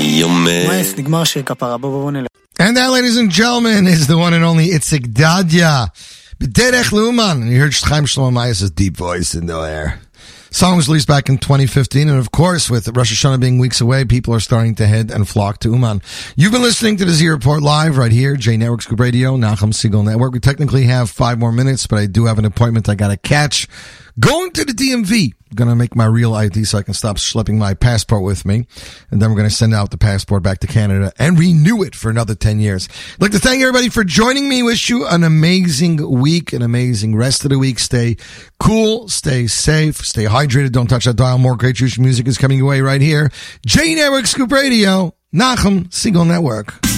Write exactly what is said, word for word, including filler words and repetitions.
And that, ladies and gentlemen, is the one and only Itzik Dadya. B'derech L'uman. And you heard Chaim Shlomo Mayas' deep voice in the air. Song was released back in twenty fifteen, and of course, with Rosh Hashanah being weeks away, people are starting to head and flock to Uman. You've been listening to the Z Report live right here, J Network Scoop Radio, Nachum Segal Network. We technically have five more minutes, but I do have an appointment I gotta catch. Going to the D M V. Gonna make my real I D so I can stop schlepping my passport with me. And then we're gonna send out the passport back to Canada and renew it for another ten years. I'd like to thank everybody for joining me. Wish you an amazing week, an amazing rest of the week. Stay cool, stay safe, stay hydrated. Don't touch that dial. More great Jewish music is coming your way right here. J Network Scoop Radio, Nachum Segal Network.